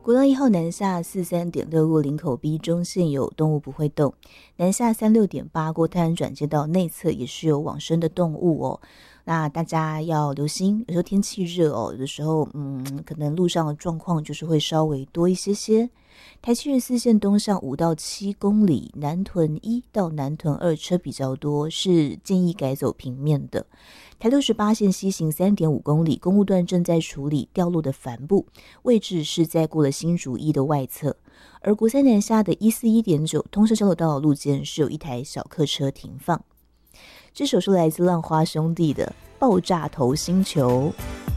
国道1号南下43.6过林口 B 中线有动物不会动，南下36.8过泰安转接道内侧也是有往生的动物哦。那大家要留心，有时候天气热哦，有的时候可能路上的状况就是会稍微多一些。台74线东上5到7公里，南屯1到南屯2车比较多，是建议改走平面的。台68线西行3.5公里，公路段正在处理掉落的帆布，位置是在过了新竹1的外侧。而国三南下的141.9通车交流道路肩是有一台小客车停放。这首是来自浪花兄弟的《爆炸头星球》。